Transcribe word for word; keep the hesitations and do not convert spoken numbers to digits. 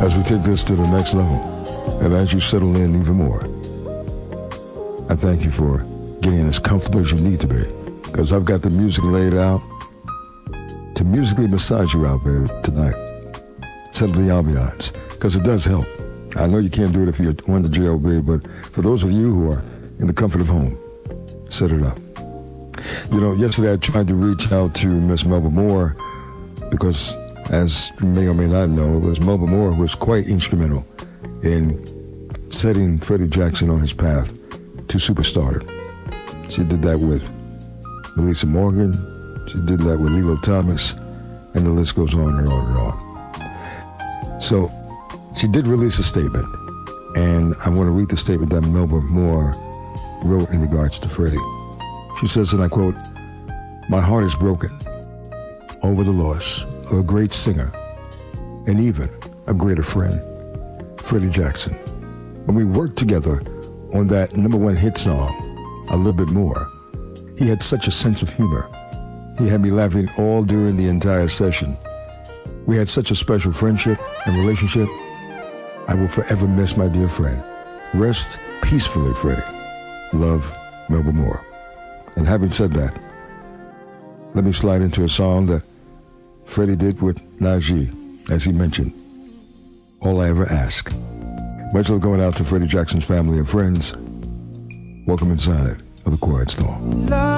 as we take this to the next level, and as you settle in even more, I thank you for getting as comfortable as you need to be, because I've got the music laid out to musically massage you out there tonight. Set up the ambiance, because it does help. I know you can't do it if you're on the J O B, but for those of you who are in the comfort of home, set it up. You know, yesterday I tried to reach out to Miss Melba Moore because, as you may or may not know, it was Melba Moore who was quite instrumental in setting Freddie Jackson on his path to superstardom. She did that with Melissa Morgan. She did that with Lilo Thomas, and the list goes on and on and on. So she did release a statement, and I want to read the statement that Melba Moore wrote in regards to Freddie. She says, and I quote, "My heart is broken over the loss of a great singer and even a greater friend, Freddie Jackson. When we worked together on that number one hit song, A Little Bit More, he had such a sense of humor. He had me laughing all during the entire session. We had such a special friendship and relationship. I will forever miss my dear friend. Rest peacefully, Freddie. Love, Melba Moore." And having said that, let me slide into a song that Freddie did with Najee, as he mentioned, All I Ever Ask. Much love going out to Freddie Jackson's family and friends. Welcome inside of The Quiet Storm.